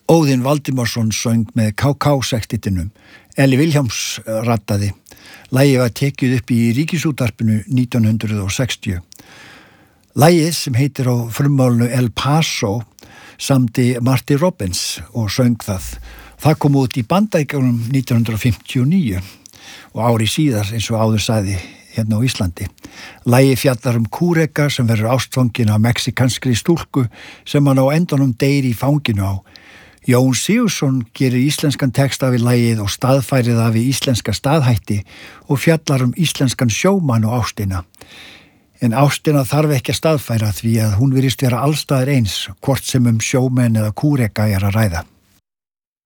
Óðinn Valdimarsson söng með KK-sektitinum. Elli Vilhjálms rattaði. Lagið var tekið upp í Ríkisútvarpinu 1960. Lagið sem heitir á frummálinu El Paso samdi Marty Robbins og söng það. Það kom út í Bandaríkjunum 1959 og ári síðar eins og áður sagði hérna á Íslandi. Lagið fjallar kúreka sem verður ástfangin af mexikanskri stúlku sem hann á endanum deyr í fanginu á. Jón Sigurðsson gerir íslenskan texta við lagið og staðfærið það við íslenska staðhætti og fjallar íslenskan sjómann og ástina. En ástina þarf ekki að staðfæra því að hún virðist vera allstaðar eins, hvort sem sjómenn eða kúreka að ræða.